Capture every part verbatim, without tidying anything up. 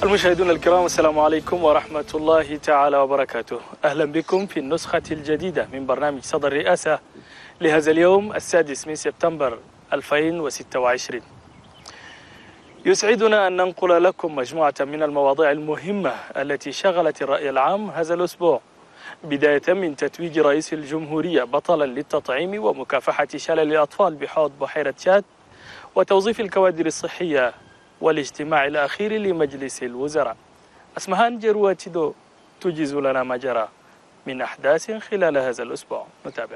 المشاهدون الكرام، السلام عليكم ورحمة الله تعالى وبركاته. أهلا بكم في النسخة الجديدة من برنامج صدى الرئاسة لهذا اليوم السادس من سبتمبر ألفين وستة وعشرين. يسعدنا أن ننقل لكم مجموعة من المواضيع المهمة التي شغلت الرأي العام هذا الأسبوع، بداية من تتويج رئيس الجمهورية بطلا للتطعيم ومكافحة شلل الأطفال بحوض بحيرة تشاد، وتوظيف الكوادر الصحية، والاجتماع الأخير لمجلس الوزراء. أسمهان جرواتيدو تجيز لنا ما جرى من أحداث خلال هذا الأسبوع. نتابع.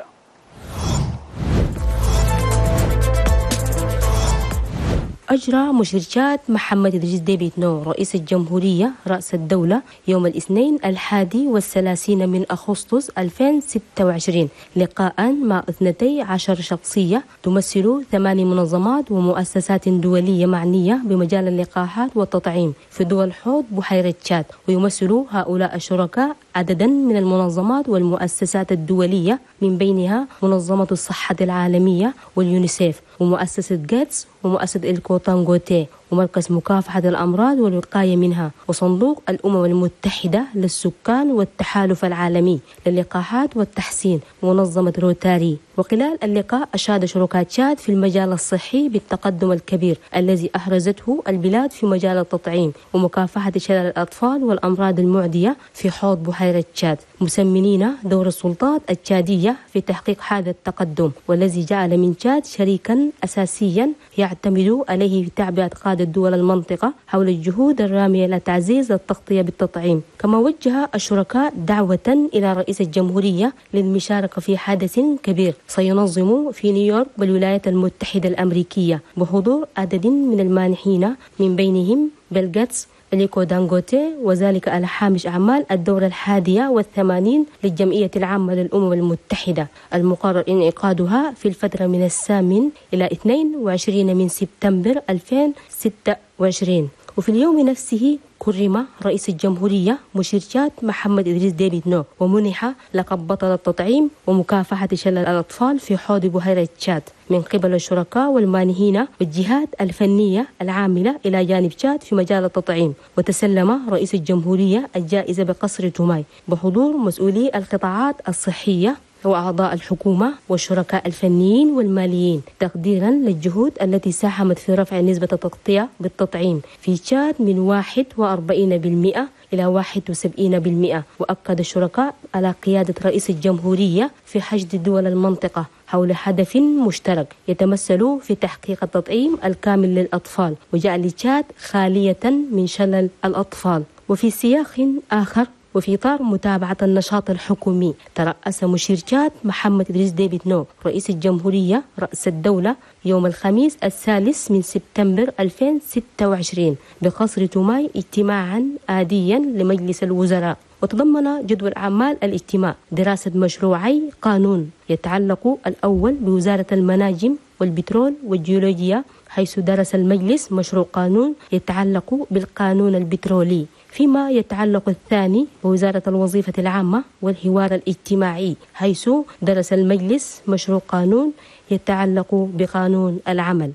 أجرى مشير محمد إدريس ديبي إتنو رئيس الجمهورية رأس الدولة يوم الاثنين الحادي والثلاثين من أغسطس ألفين وستة وعشرين لقاء مع اثنتي عشر شخصية تمثل ثماني منظمات ومؤسسات دولية معنية بمجال اللقاحات والتطعيم في دول حوض بحيرة تشاد، ويمثل هؤلاء الشركاء عددا من المنظمات والمؤسسات الدولية، من بينها منظمة الصحة العالمية واليونيسيف ومؤسسة جيتس ومؤسسة الكوتانغوتي ومركز مكافحة الأمراض والوقاية منها وصندوق الأمم المتحدة للسكان والتحالف العالمي للقاحات والتحسين ومنظمة روتاري. وخلال اللقاء أشاد شركاء تشاد في المجال الصحي بالتقدم الكبير الذي أحرزته البلاد في مجال التطعيم ومكافحة شلل الأطفال والأمراض المعدية في حوض بحيرة تشاد، مسمنين دور السلطات التشادية في تحقيق هذا التقدم، والذي جعل من تشاد شريكا أساسيا يعتمد عليه في تعبئة قادة دول المنطقة حول الجهود الرامية لتعزيز التغطية بالتطعيم. كما وجه الشركاء دعوة إلى رئيس الجمهورية للمشاركة في حدث كبير سينظم في نيويورك بالولايات المتحدة الأمريكية بحضور عدد من المانحين، من بينهم بيل غيتس أليكو دانغوتي، وذلك على هامش أعمال الدورة الحادية والثمانين للجمعية العامة للأمم المتحدة المقرر انعقادها في الفترة من الثامن إلى اثنين وعشرين من سبتمبر ألفين وستة وعشرين. وفي اليوم نفسه كرم رئيس الجمهورية مشير تشاد محمد إدريس ديبي إتنو ومنح لقب بطل التطعيم ومكافحة شلل الأطفال في حوض بحيرة تشاد من قبل الشركاء والمانحين والجهات الفنية العاملة إلى جانب تشاد في مجال التطعيم. وتسلم رئيس الجمهورية الجائزة بقصر توماي بحضور مسؤولي القطاعات الصحية وأعضاء الحكومة والشركاء الفنيين والماليين، تقديرا للجهود التي ساهمت في رفع نسبة التغطية بالتطعيم في تشاد من واحد وأربعين بالمئة إلى واحد وسبعين بالمئة. وأكد الشركاء على قيادة رئيس الجمهورية في حشد دول المنطقة حول هدف مشترك يتمثل في تحقيق التطعيم الكامل للأطفال وجعل تشاد خالية من شلل الأطفال. وفي سياق آخر، وفي إطار متابعة النشاط الحكومي، ترأس مشير تشاد محمد إدريس ديبي إتنو رئيس الجمهورية رأس الدولة يوم الخميس الثالث من سبتمبر ألفين وستة وعشرين بقصر توماي اجتماعا عاديا لمجلس الوزراء. وتضمن جدول أعمال الاجتماع دراسة مشروعي قانون يتعلق الأول بوزارة المناجم والبترول والجيولوجيا، حيث درس المجلس مشروع قانون يتعلق بالقانون البترولي، فيما يتعلق الثاني بوزارة الوظيفة العامة والحوار الاجتماعي، حيث درس المجلس مشروع قانون يتعلق بقانون العمل.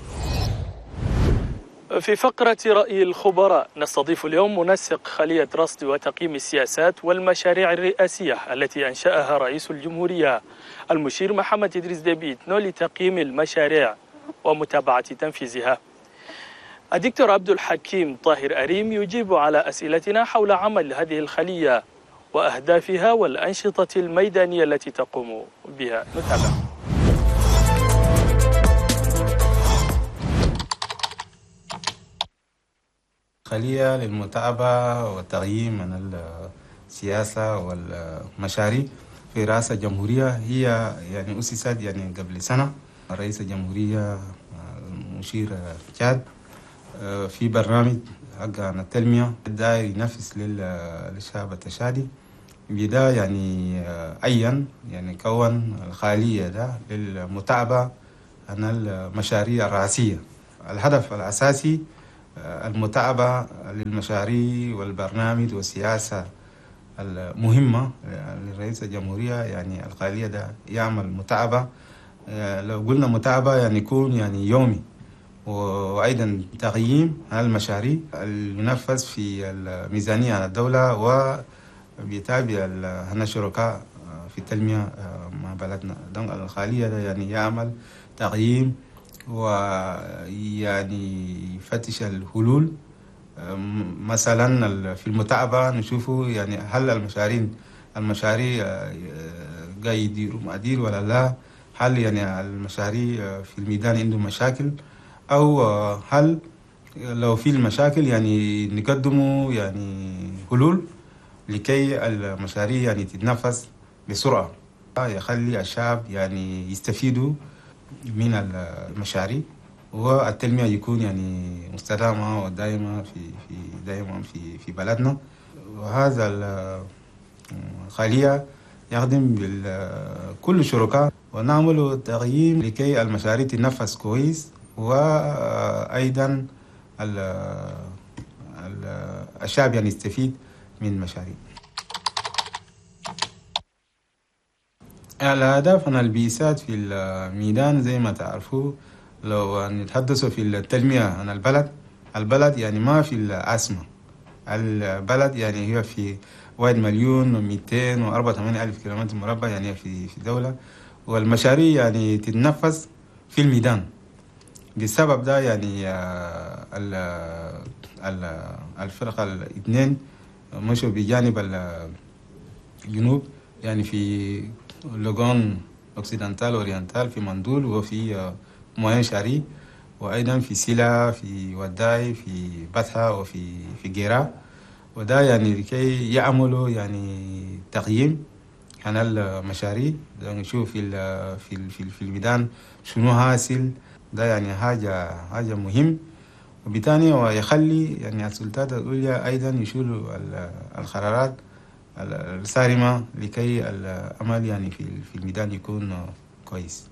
في فقرة رأي الخبراء نستضيف اليوم منسق خلية رصد وتقييم السياسات والمشاريع الرئاسية التي أنشأها رئيس الجمهورية المشير محمد إدريس ديبي إتنو لتقييم المشاريع ومتابعة تنفيذها. الدكتور عبد الحكيم طاهر أريم يجيب على أسئلتنا حول عمل هذه الخلية وأهدافها والأنشطة الميدانية التي تقوم بها. نتابع. خلية للمتابعة والتقييم من السياسة والمشاريع في رئاسة الجمهورية هي يعني أسست يعني قبل سنة. رئيس الجمهورية المشير تشاد في برنامج حق التنمية داير ينفذ للشعب التشادي. بدا يعني عين يعني كون الخلية ده للمتابعة عن المشاريع الرئاسية. الهدف الأساسي المتابعة للمشاريع والبرنامج والسياسة المهمة لرئيس الجمهورية. يعني الخلية ده يعمل متابعة، لو قلنا متابعة يعني يكون يعني يومي، وأيضا تقييم المشاريع المنفذ في الميزانية على الدولة، وبيتابع الشركاء في التنمية مع بلدنا. دونك الخلية يعني يعمل تقييم ويعني يفتش الحلول. مثلا في المتابعة نشوفوا يعني هل المشاريع المشاريع قاعد يديروا مدير ولا لا، هل يعني المشاريع في الميدان عنده مشاكل، أو هل لو في المشاكل يعني نقدموا يعني حلول لكي المشاريع يعني تتنفذ بسرعة، يخلي الشعب يعني يستفيدوا من المشاريع، والتنمية يكون يعني مستدامة ودائمة في في دائما في في بلدنا. وهذا الخلية يخدم بكل الشركاء ونعمل تقييم لكي المشاريع تنفذ كويس، وأيضا الشعب يعني يستفيد من المشاريع. الأهداف أنا البيسات في الميدان زي ما تعرفوا، لو نتحدثوا في التنمية عن البلد البلد يعني ما في العاصمة، البلد يعني هي في واحد مليون ومئتين وأربعة وثمانين ألف كيلومتر مربع يعني في في دولة، والمشاريع يعني تتنفذ في الميدان. بسبب ده يعني الفرقة الاثنين مشوا بجانب الجنوب، يعني في لوغون أوكسيدنتال أورينتال في مندول، وفي موين شاري، وأيضا في سيلا، في وداي، في بطحة، وفي في جيرا. وده يعني لكي يعملوا يعني تقييم عن المشاريع، نشوف في في في في الميدان شنو حاصل. ده يعني حاجة حاجة مهم، وبالتالي ويخلي يعني السلطات العليا أيضا يشيلوا القرارات الصارمة لكي العمل يعني في في الميدان يكون كويس.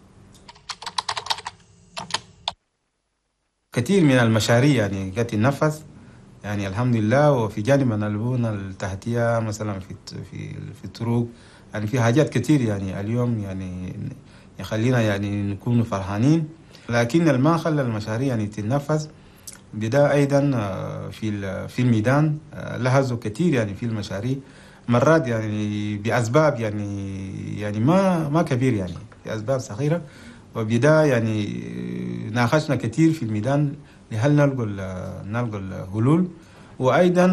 كثير من المشاريع يعني قد تنفذ يعني الحمد لله، وفي جانب البنى التحتية مثلا في في في الطرق يعني في حاجات كثير يعني اليوم يعني يخلينا يعني نكون فرحانين. لكن ما خلى المشاريع يعني تنفذ بدا أيضا في في الميدان لاحظوا كثير يعني في المشاريع مرات يعني بأسباب يعني يعني ما ما كبير، يعني في أسباب صغيرة، وبدا يعني ناقشنا كثير في الميدان لهل نلقوا نلقوا الحلول. وأيضا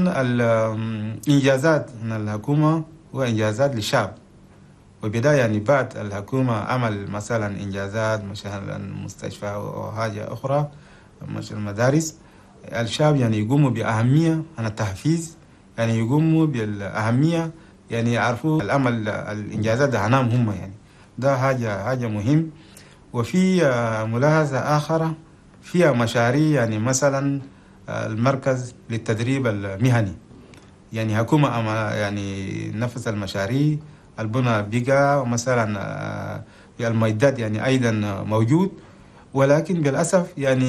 الإنجازات من الحكومة وإنجازات للشعب، وبدا يعني بعد الحكومة عمل مثلا إنجازات مثلا مستشفى وحاجة أخرى مثل المدارس، الشعب يعني يقوموا بأهمية عن التحفيز، يعني يقوموا بالأهمية، يعني يعرفوا الأمل الإنجازات ده عنام هم، يعني ده حاجة حاجة مهم. وفي ملاحظة آخر فيها مشاريع، يعني مثلا المركز للتدريب المهني، يعني حكومة يعني نفذ المشاريع البنى بقى مثلا في الميدات يعني أيضا موجود، ولكن بالأسف يعني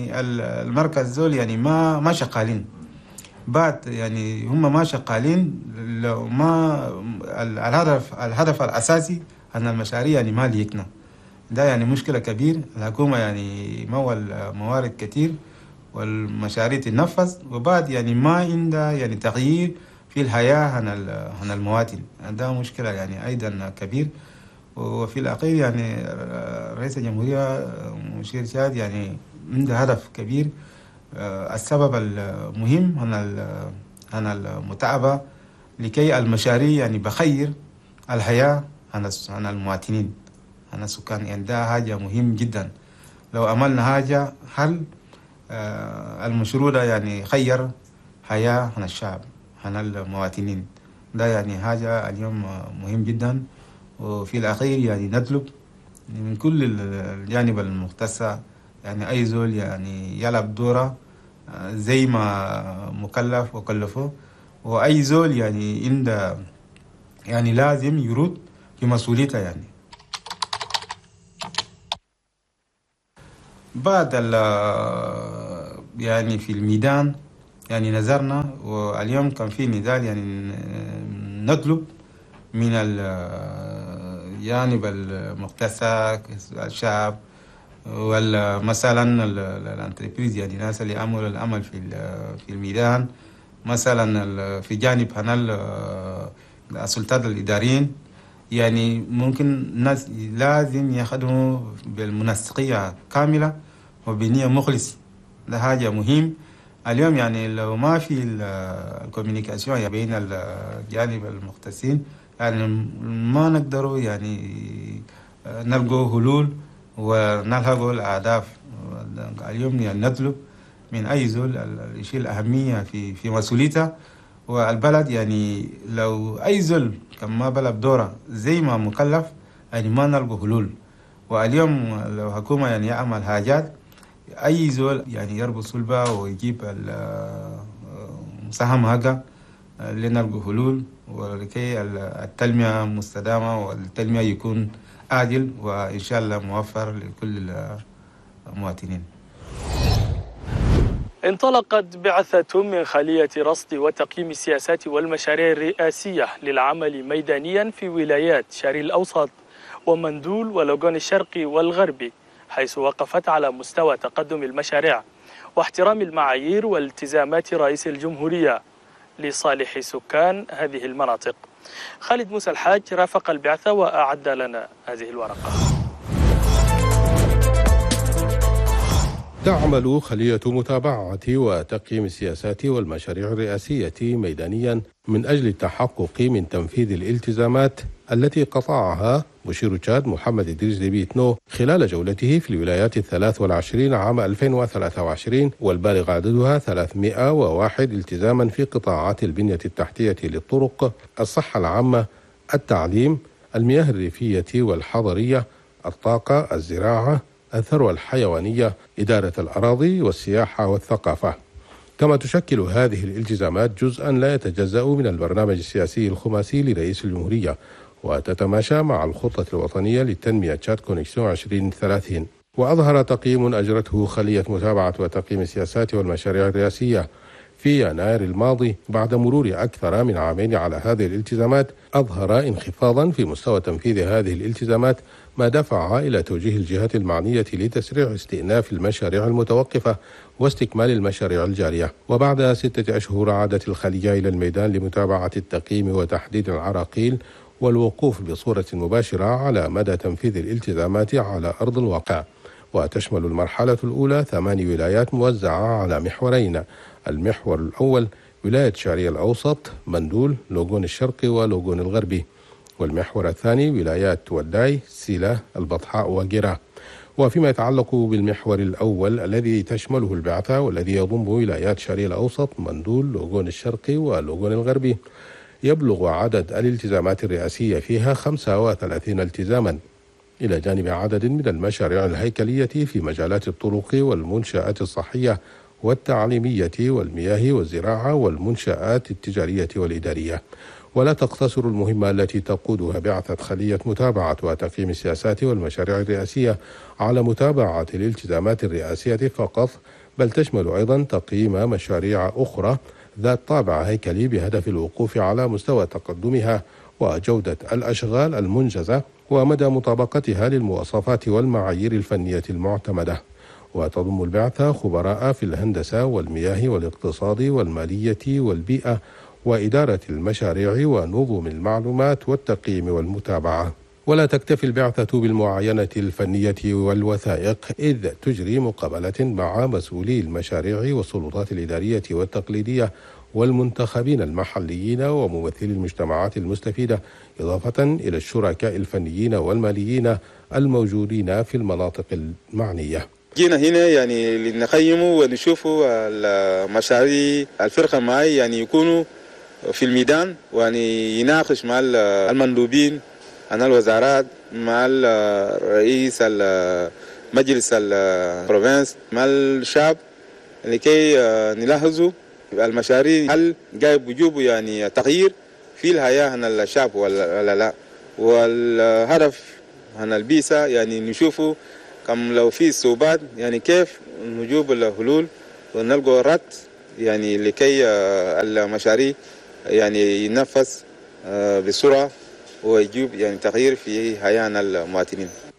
المركز دول يعني ما ما شغالين بعد، يعني هم ما شغالين لو ما الهدف الهدف الأساسي أن المشاريع يعني ما ليكنا. ده يعني مشكلة كبير. الحكومة يعني مول موارد كتير والمشاريع تنفذ، وبعد يعني ما عندها يعني تغيير في الحياة عن عن المواطن. ده مشكلة يعني أيضا كبير. وفي الأخير يعني رئيس الجمهورية مشير شاد يعني عنده هدف كبير. السبب المهم عن عن المتابعة لكي المشاريع يعني بخير الحياة عن عن المواطنين عن السكان، يعني ده حاجة مهم جدا. لو عملنا حاجة هل المشروع ده يعني خير حياة عن الشعب عن المواطنين، ده يعني حاجة اليوم مهم جدا. وفي الأخير يعني نطلب من كل الجانب المختصة يعني أي زول يعني يلعب دوره زي ما مكلف وكلفه، وأي زول يعني عنده يعني لازم يرد بمسؤوليته. يعني بعد يعني في الميدان يعني نزرنا، واليوم كان في نزال يعني نطلب من الجانب المختص الشعب ولا مثلا الانتربريز يعني الناس اللي عملوا العمل في في الميدان، مثلا في جانب هنا السلطات الإداريين، يعني ممكن الناس لازم يخدموا بالمنسقية كاملة وبنية مخلص. ده حاجة مهم اليوم. يعني لو ما في الكوميونيكاسيون بين الجانب المختصين يعني ما نقدروا يعني نلقوا حلول ونلحقوا الأهداف. اليوم يعني نطلب من أي زول يشيل أهمية في في مسؤوليته والبلد. يعني لو أي زول كان ما بلغ دوره زي ما مكلف يعني ما نلقوا حلول. واليوم لو حكومة يعني يعمل حاجات أي زول يعني يربط صلبة ويجيب المساهمة حقه لنلقوا حلول ولكي التنمية مستدامة والتنمية يكون عادل وإن شاء الله موفر لكل المواطنين. انطلقت بعثة من خلية رصد وتقييم السياسات والمشاريع الرئاسية للعمل ميدانيا في ولايات شرق الأوسط ومندول ولوغون الشرقي والغربي، حيث وقفت على مستوى تقدم المشاريع واحترام المعايير والتزامات رئيس الجمهورية لصالح سكان هذه المناطق. خالد موسى الحاج رافق البعثة وأعد لنا هذه الورقة. تعمل خلية متابعة وتقييم السياسات والمشاريع الرئاسية ميدانيا من أجل التحقق من تنفيذ الالتزامات التي قطعها مشير تشاد محمد إدريس ديبي إتنو خلال جولته في الولايات الثلاث والعشرين عام ألفين وثلاثة وعشرين، والبالغ عددها ثلاثمائة وواحد التزاما في قطاعات البنية التحتية للطرق، الصحة العامة، التعليم، المياه الريفية والحضرية، الطاقة، الزراعة، الثروة الحيوانية، إدارة الأراضي والسياحة والثقافة. كما تشكل هذه الالتزامات جزءا لا يتجزأ من البرنامج السياسي الخماسي لرئيس الجمهورية، وتتماشى مع الخطة الوطنية للتنمية تشاد كونكسيون عشرين ثلاثين. وأظهر تقييم أجرته خلية متابعة وتقييم السياسات والمشاريع الرئاسية في يناير الماضي بعد مرور أكثر من عامين على هذه الالتزامات، أظهر انخفاضا في مستوى تنفيذ هذه الالتزامات، ما دفع إلى توجيه الجهات المعنية لتسريع استئناف المشاريع المتوقفة واستكمال المشاريع الجارية. وبعد ستة أشهر عادت الخلية إلى الميدان لمتابعة التقييم وتحديد العراقيل والوقوف بصورة مباشرة على مدى تنفيذ الالتزامات على أرض الواقع. وتشمل المرحلة الأولى ثماني ولايات موزعة على محورين: المحور الأول ولاية شرق الأوسط، مندول، لوغون الشرقي ولوغون الغربي، والمحور الثاني ولايات وداي، سيلة، البطحاء وجرة. وفيما يتعلق بالمحور الأول الذي تشمله البعثة والذي يضم ولايات شرق الأوسط، مندول، لوغون الشرقي ولوغون الغربي، يبلغ عدد الالتزامات الرئاسية فيها خمسة وثلاثين التزاما، إلى جانب عدد من المشاريع الهيكلية في مجالات الطرق والمنشآت الصحية والتعليمية والمياه والزراعة والمنشآت التجارية والإدارية. ولا تقتصر المهمة التي تقودها بعثة خلية متابعة وتقييم السياسات والمشاريع الرئاسية على متابعة الالتزامات الرئاسية فقط، بل تشمل أيضا تقييم مشاريع أخرى ذات طابع هيكلي بهدف الوقوف على مستوى تقدمها وجودة الأشغال المنجزة ومدى مطابقتها للمواصفات والمعايير الفنية المعتمدة. وتضم البعثة خبراء في الهندسة والمياه والاقتصاد والمالية والبيئة وإدارة المشاريع ونظم المعلومات والتقييم والمتابعة. ولا تكتفي البعثة بالمعاينة الفنية والوثائق، إذ تجري مقابلة مع مسؤولي المشاريع والسلطات الإدارية والتقليدية والمنتخبين المحليين وممثلي المجتمعات المستفيدة، إضافة إلى الشركاء الفنيين والماليين الموجودين في المناطق المعنية. جينا هنا يعني لنقيم ونشوف المشاريع الفرقة معي يعني يكونوا في الميدان ويعني يناقش مع المندوبين عن الوزارات مع رئيس مجلس البروفنس مع الشعب لكي نلاحظوا المشاريع هل جايب بجوب يعني تغيير في الحياة عن الشعب ولا لا، والهدف عن البيسة يعني نشوفوا كم لو في صعوبات يعني كيف نجوب الحلول ونلقى رد يعني لكي المشاريع يعني ينفذ بسرعة ويجيب يعني تغيير في حياة المواطنين.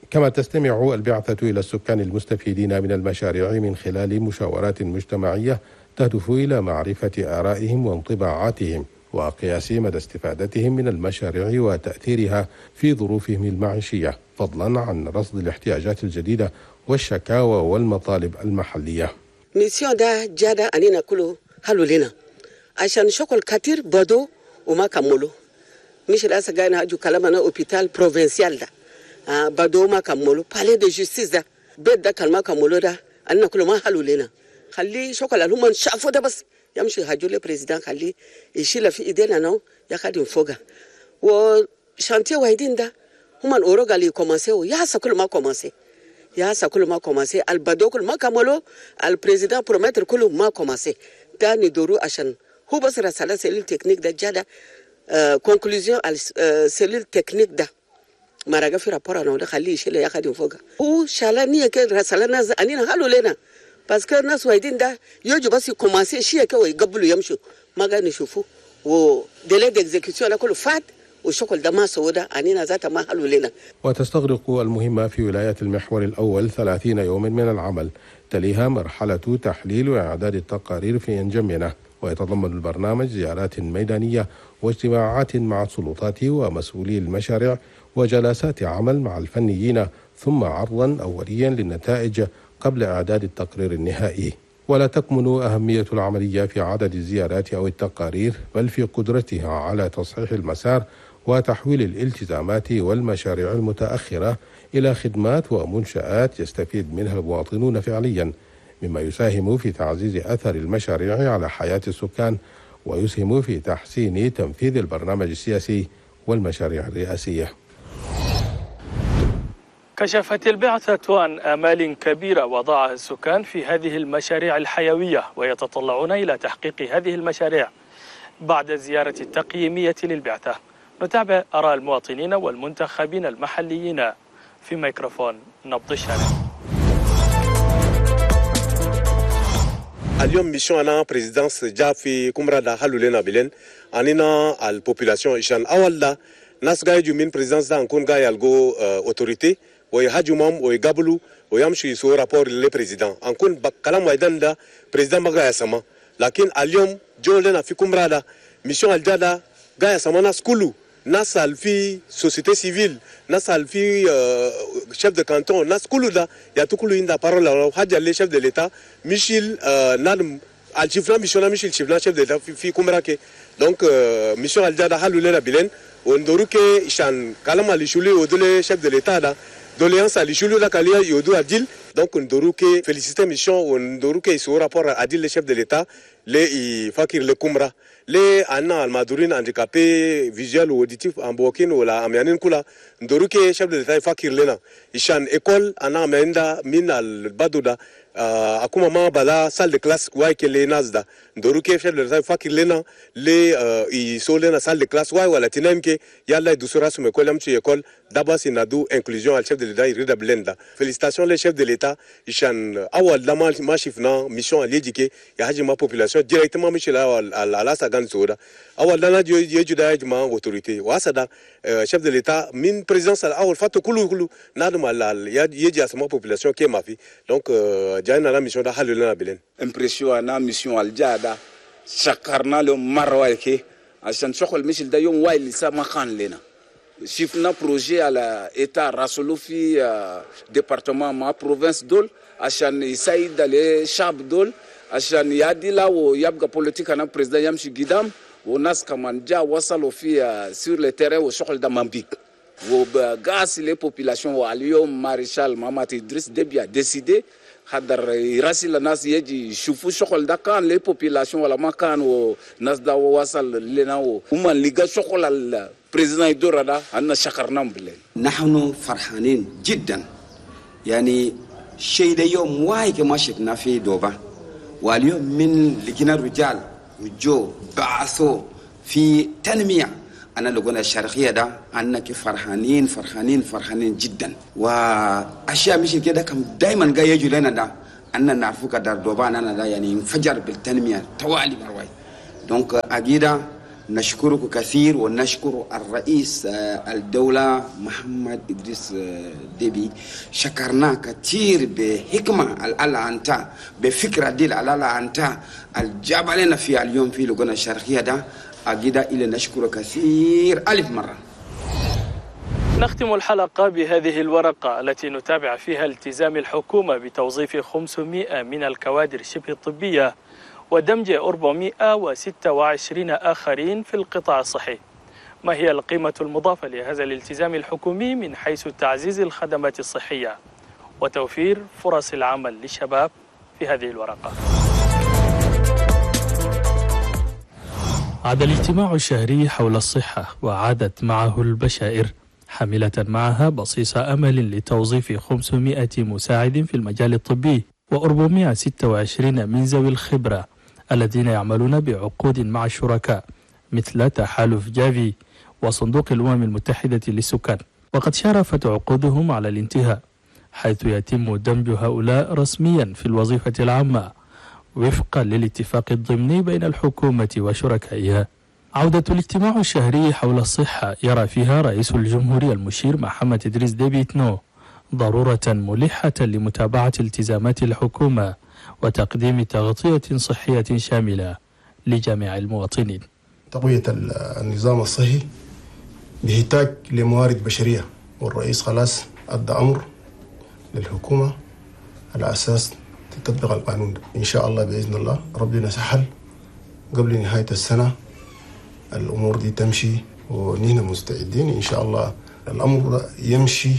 كما تستمع البعثة إلى السكان المستفيدين من المشاريع من خلال مشاورات مجتمعية تهدف إلى معرفة آرائهم وانطباعاتهم وقياس مدى استفادتهم من المشاريع وتأثيرها في ظروفهم المعيشية، فضلا عن رصد الاحتياجات الجديدة والشكاوى والمطالب المحلية. ميسيون ده جادا أنينا كله حلو لنا عشان شغل كتير بدو وما كملوا. مش رأس جاينا أجو كلامنا أوبيتال بروفنسيال ده آه بدو ما كملوا. بالي دي جستيس ده بيت ده كان ما كملوا ده أنينا كله ما حلو لنا. خلي شغل الهم شافوا ده بس يمشي هجولة بريزيدان خلي يشيل في إيدينا نو يخدم فوقه. وشانتيه واحدين ده هم الأوروغا اللي كوماسيو يا سكول ما كوماسي يا سكول ما كوماسي البدو كل ما كملوا البريزيدان برومتر كله ما كوماسي ده ندورو عشان هو بس رسالة سيل تكنيك ده جادا كونكلوزيون السيل تكنيك ده ما رجع في رابورا نو ده خليه يشيل يخدم فوقه. هو شالني كده رسالة ناس أنينا حلو لنا بس كان الناس وايدين ده يجوا بس يكوماسي شيء كده ويقبلوا يمشوا ما قاعد نشوفوا وديلي ديكزيكيوشن كله فات وشغل ده ما سودا أنينا ذاتها ما حلو لنا. وتستغرق المهمة في ولاية المحور الأول ثلاثين يوما من العمل، تليها مرحلة تحليل وإعداد التقارير في إنجمنة، ويتضمن البرنامج زيارات ميدانية واجتماعات مع السلطات ومسؤولي المشاريع وجلسات عمل مع الفنيين، ثم عرضا أوليا للنتائج قبل إعداد التقرير النهائي. ولا تكمن أهمية العملية في عدد الزيارات أو التقارير، بل في قدرتها على تصحيح المسار وتحويل الالتزامات والمشاريع المتأخرة إلى خدمات ومنشآت يستفيد منها المواطنون فعليا، مما يساهم في تعزيز أثر المشاريع على حياة السكان ويسهم في تحسين تنفيذ البرنامج السياسي والمشاريع الرئاسية. كشفت البعثة عن آمال كبيرة وضعها السكان في هذه المشاريع الحيوية، ويتطلعون إلى تحقيق هذه المشاريع بعد الزيارة التقييمية للبعثة. نتابع آراء المواطنين والمنتخبين المحليين في ميكروفون نبض الشارع. اليوم ميشون أنا بريزيدانس جاء في كمرة حلو لنا بلين أننا البوبولاسيون إشان أول دا ناس جاي من بريزيدانس دا نكون جاي الجو أوتوريتي ويهاجمهم ويقابلوا ويمشي يسووا رابور للبريزيدان أنكون بكلام وايدان دا بريزيدان ما جاي سما، لكن اليوم جو لنا في كمرة دا ميشون الجادا جاي سما ناس كله ناس في سوسيتي سيفيل ناس في شيف دو كانتون ناس كله دا ياتو كله يندا بارول حاجة اللي شيف دو ليتا ميشيل نادم الشيفنا ميشونا ميشيل شيفنا شيف دو ليتا في في كمرة كي دونك ميشون الجادا حلو لنا بلين وندوروكي إشان كلام اللي شولي ودول شيف دو ليتا دا doléance ali shulu la kalia yodu adil donc ndoruke féliciter mission ndoruke iso rapport adil le chef de l'état le i fakir le kumra le anna al madurin handicapé visuel ou auditif ambokin wala amyanin kula ndoruke chef de l'état fakir lena ishan école ana amenda min al baduda uh, akuma ma bala salle de classe wa ke le nazda ndoruke chef de l'état fakir lena le uh, i so lena salle de classe wa wala tinamke yalla dusura su école amchi école d'abord sinadu inclusion al chef de l'état irida blenda. Félicitations les chefs de l'état ishan awal la ma chifna mission alidike ya haji ma population directement michela al ala sagan soda awal dana yeju da ma autorité wasada chef de l'état min présidence al awal fatu kulu kulu nadum al yeji asma population ke mafi donc jaina la mission da halulana bilen impression ana mission al jada shakarna le marwa ke ashan shokol michel da yom wail sa makan lena شفنا projet على état rasolo في département ma province دول عشان يساعد الشعب دول عشان يادي لا ويبقى politique أنا president يمشي قدام وناس كمان جا وصلوا في sur le terrain وشغل ده مبيك وبقاس les populations واليوم مارشال محمد إدريس دبي a décidé هذا يراسل الناس يجي يشوفوا شغل ده كان les populations ولا ما كان وناس ده وصل لنا وهم اللي جا شغل بريزيدنت يدور ده أنا شكرناهم بالله. نحن فرحانين جدا يعني شيء ده يوم واحد كما شفنا في دوبا واليوم من لقينا رجال وجو بعثوا في تنمية أنا لقونا الشرقية ده أنا كفرحانين فرحانين فرحانين جدا وأشياء مش كده كم دائما جاي يجوا لنا ده أنا نعرفه كدار دوبا أنا ده يعني انفجر بالتنمية توالي مروي دونك أجيدا نشكرك كثير ونشكر الرئيس الدولة محمد إدريس ديبي. شكرنا كثير بحكمة الألا أنت بفكرة دي الألا أنت الجبلنا في اليوم في لغنا الشرقية ده أجد إلى نشكر كثير ألف مرة. نختم الحلقة بهذه الورقة التي نتابع فيها التزام الحكومة بتوظيف خمسمائة من الكوادر شبه الطبية ودمج أربعمائة وستة وعشرين آخرين في القطاع الصحي. ما هي القيمة المضافة لهذا الالتزام الحكومي من حيث تعزيز الخدمات الصحية وتوفير فرص العمل للشباب في هذه الورقة؟ عاد الاجتماع الشهري حول الصحة وعادت معه البشائر حاملة معها بصيص أمل لتوظيف خمسمائة مساعد في المجال الطبي وأربعمائة وستة وعشرين من ذوي الخبرة الذين يعملون بعقود مع الشركاء مثل تحالف جافي وصندوق الأمم المتحدة للسكان، وقد شرفت عقودهم على الانتهاء، حيث يتم دمج هؤلاء رسميا في الوظيفة العامة وفقا للاتفاق الضمني بين الحكومة وشركائها. عودة الاجتماع الشهري حول الصحة يرى فيها رئيس الجمهورية المشير محمد إدريس ديبي إتنو ضرورة ملحة لمتابعة التزامات الحكومة وتقديم تغطية صحية شاملة لجميع المواطنين. تقوية النظام الصحي بيحتاج لموارد بشرية، والرئيس خلاص أدى أمر للحكومة على أساس تطبق القانون ده. إن شاء الله بإذن الله ربنا سهل قبل نهاية السنة الأمور دي تمشي، ونحن مستعدين إن شاء الله الأمر يمشي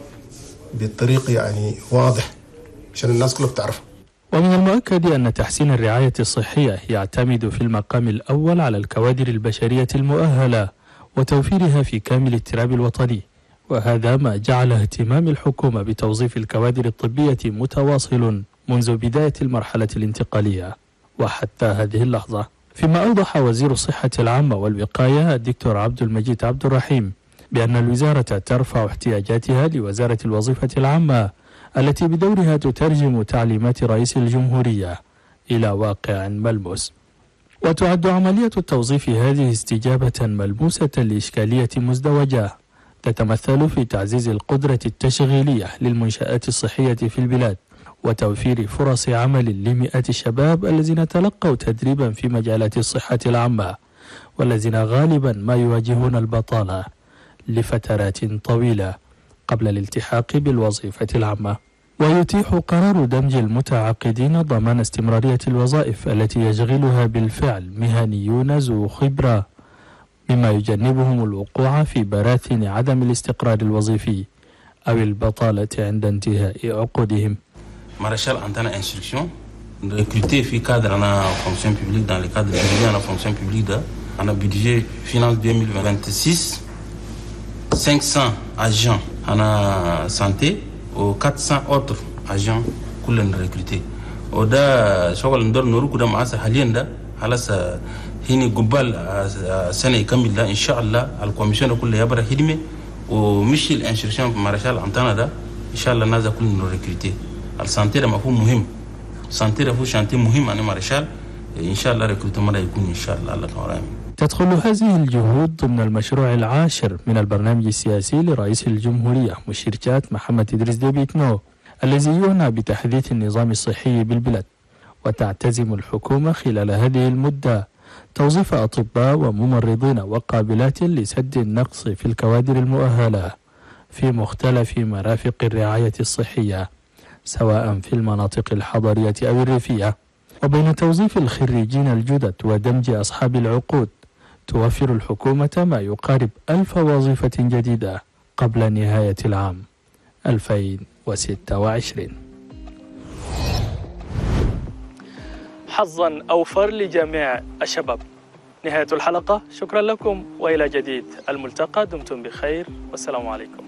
بطريقة يعني واضح عشان الناس كلها بتعرف. ومن المؤكد أن تحسين الرعاية الصحية يعتمد في المقام الأول على الكوادر البشرية المؤهلة وتوفيرها في كامل التراب الوطني، وهذا ما جعل اهتمام الحكومة بتوظيف الكوادر الطبية متواصل منذ بداية المرحلة الانتقالية وحتى هذه اللحظة. فيما أوضح وزير الصحة العامة والوقاية الدكتور عبد المجيد عبد الرحيم بأن الوزارة ترفع احتياجاتها لوزارة الوظيفة العامة التي بدورها تترجم تعليمات رئيس الجمهورية إلى واقع ملموس. وتعد عملية التوظيف هذه استجابة ملموسة لإشكالية مزدوجة تتمثل في تعزيز القدرة التشغيلية للمنشآت الصحية في البلاد وتوفير فرص عمل لمئات الشباب الذين تلقوا تدريبا في مجالات الصحة العامة والذين غالبا ما يواجهون البطالة لفترات طويلة قبل الالتحاق بالوظيفة العامة. ويتيح قرار دمج المتعاقدين ضمان استمرارية الوظائف التي يشغلها بالفعل مهنيون ذو خبرة، مما يجنبهم الوقوع في براثن عدم الاستقرار الوظيفي أو البطالة عند انتهاء عقودهم. Maréchal entend instruction de recruter في cadre en fonction publique dans le cadre de la fonction publique en budget finance deux mille vingt-six cinq cents agents en santé ou quatre cents autres agents كلهم recruter. وده شغل ندور نورو كده معاه حاليا ده خلاص هني قبال سنة يكمل ده إن شاء الله الكوميسيون كله يبرع خدمة ومشي الانستركشن في مارشال عمتنا ده إن شاء الله الناس كلهم recruter. السانتي ده مفهوم مهم، السانتي ده هو شانتي مهم أنا مارشال إن شاء الله ريكروتمنت يكون إن شاء الله الله تعالى. تدخل هذه الجهود ضمن المشروع العاشر من البرنامج السياسي لرئيس الجمهورية مشير جات محمد إدريس ديبي إتنو الذي يعنى بتحديث النظام الصحي بالبلاد. وتعتزم الحكومة خلال هذه المدة توظيف أطباء وممرضين وقابلات لسد النقص في الكوادر المؤهلة في مختلف مرافق الرعاية الصحية سواء في المناطق الحضرية أو الريفية. وبين توظيف الخريجين الجدد ودمج أصحاب العقود توفر الحكومة ما يقارب ألف وظيفة جديدة قبل نهاية العام ألفين وستة وعشرين. حظا أوفر لجميع الشباب. نهاية الحلقة، شكرا لكم وإلى جديد الملتقى. دمتم بخير والسلام عليكم.